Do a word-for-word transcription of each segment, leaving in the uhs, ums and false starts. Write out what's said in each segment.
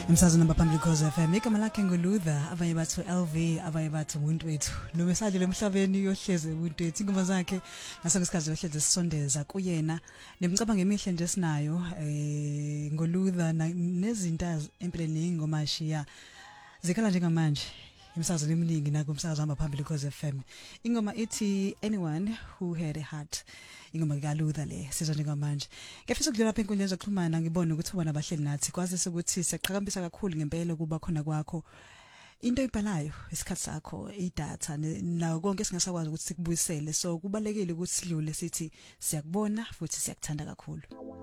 Emsazweni baphambili Khosi F M igama lakhe ngolutha abanye bathu L V abanye bathu uNtwethu nomesanje lemhlabeni yohleze uNtwethu ingoma zakhe ngasokusikhathi yohleze sisondeza kuyena nemicabanga emihle nje sinayo eh ngolutha nezinto empilweni ingoma shiya zikhala njengamanje emsazweni eminingi nakumsakazo hamba phambili Khosi F M ingoma ithi anyone who had a heart ingoma kaLutha le sizwa njengamanje ngefisa ukudlula lapha enkundleni zokuxhumana ngibone ukuthi ubona abahleli nathi kwazise ukuthi siyaqhakambisa kakhulu ngempela kuba khona kwakho into ibhalayo isikhathi sakho idatha nawo konke singasakwazi ukuthi sikubuyisele so kubalekile ukuthi sidlule sithi siyakubona futhi siyakuthanda kakhulu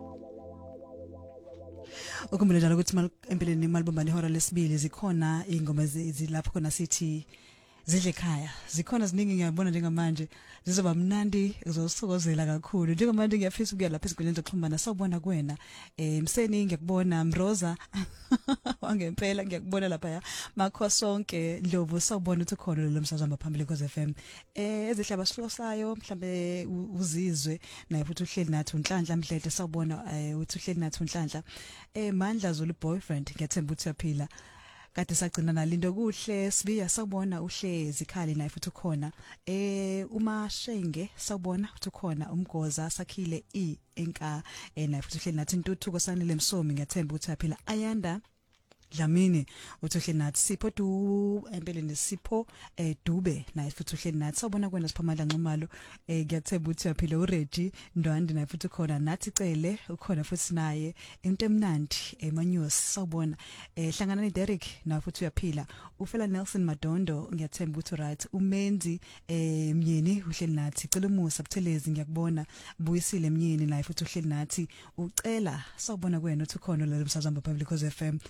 Ukumbula njalo ukuthi empeleni imali bombani ihora lesibili zikhona ingoma ezilapho khona sithi zidle ekhaya zikhona ziningi ngiyabona njengamanje zizoba mnandi uzosokozela kakhulu njengamanje ngiyafisa ukuya lapha esikoleni zokuxhumana sawubona kuwena eh Mseni ngiyakubona Mroza wangempela ngiyakubona lapha ya makho sonke Ndlovu sawubona ukuthi khona lo msazamba phambili Khosi F M eh ezihlaba silosayo mhlambe uzizwe naye futhi uhleli nathi uNhlanhla Mdlete sawubona uthi uhleli nathi uNhlanhla eh Mandla Zulu boyfriend ngiyathemba ukuthi uyaphila kade sagcina nalinto kuhle sibiya sawubona uhlezi khali naye futhi ukhona eh uma shenge sawubona futhi ukhona umgoza sakhile i enka eh naye futhi uhleli nathi intuthuko sanele Msomi ngiyathemba ukuthi aphila Ayanda Dlamini uthi uhleli nathi Sipho du empeleni Sipho eh Dube naye futhi uhleli nathi sawubona kwena Siphamandla Nxumalo eh ngiyathemba ukuthi uyaphila uReady Ndwandi naye futhi ukhona nathi Cele ukhona futhi naye into emnandi eManyusi sawubona eh hlangana ne Derek naye futhi uyaphila ufela Nelson Madondo ngiyathemba ukuthi right uMenzi eh Myeni uhleli nathi Cela umusa Buthelezi ngiyakubona Buyisile Myeni naye futhi uhleli nathi ucela sawubona kwena uthi ukhona lo msazamba phambili Khosi F M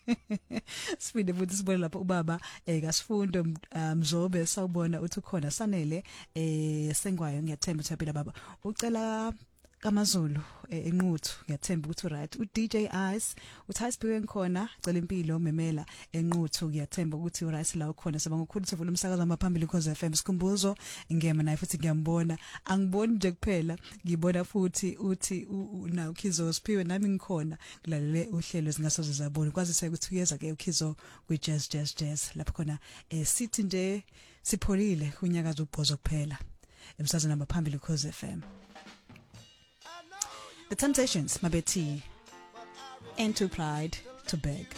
Sipinde futhi sibone lapho ubaba eh kaSifundo Mzobe sawubona uthi ukhona sanele eh sengwayo ngiyathemba ukuthi yaphila baba ucela kaMazulu enquthu ngiyathemba ukuthi right u D J Ice uthi Iceberg khona cela impilo memela enquthu ngiyathemba ukuthi u right la ukhona sibanga ukukhulu sivula umsakazo amaphambili Khosi F M sikhumbuzo ngema naye futhi ngiyambona angiboni nje kuphela ngibona futhi uthi na ukhizo siphiwe nami ngikhona kulalele uhlelo zingasoze zabona kwazise ukuthi uyeza ke ukhizo kwi jazz jazz jazz lapho khona eh sithi nje sipholile kunyakaza ubhozo kuphela emsazweni amaphambili Khosi F M The Temptations, Mabeti, and to Pride, to Beg.